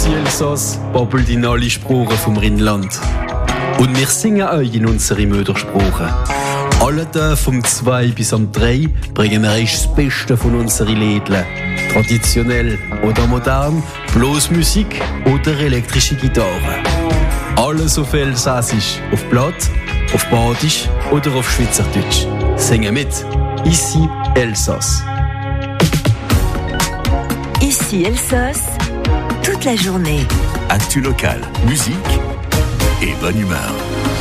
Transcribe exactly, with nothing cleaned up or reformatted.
Ici Elsass babbelt in alle Sprachen vom Rheinland. Und wir singen euch in unsere Muttersprache. Alle Tage vom zwei bis am drei bringen wir euch das Beste von unseren Lädlen. Traditionell oder modern, bloß Musik oder elektrische Gitarre. Alles auf Elsassisch, auf Platt, auf Badisch oder auf Schweizerdeutsch. Singen mit. Ici Elsass. Ici Elsass, toute la journée. Actu local, musique et bonne humeur.